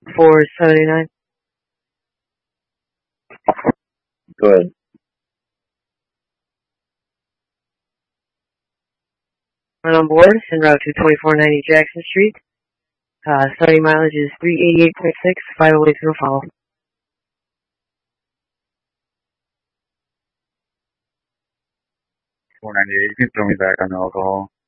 479. Go ahead. Run on board, en route to 2490 Jackson Street. Starting mileage is 388.6, 508 no follow. 498, you can throw me back on the alcohol.